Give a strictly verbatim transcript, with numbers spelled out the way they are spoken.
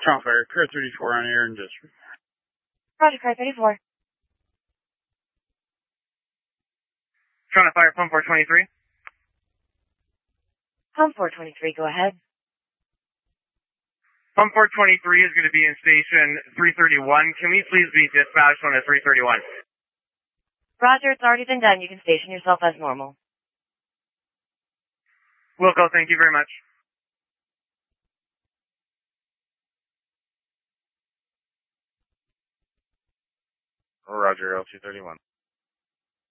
Channel Fire, Car thirty-four on air and district. Roger, Car thirty-four. Channel Fire, Pump four twenty-three. Pump four twenty-three, go ahead. Pump four twenty-three is going to be in station three thirty-one. Can we please be dispatched on a three thirty-one? Roger, it's already been done. You can station yourself as normal. Wilco, thank you very much. Roger, L two thirty-one.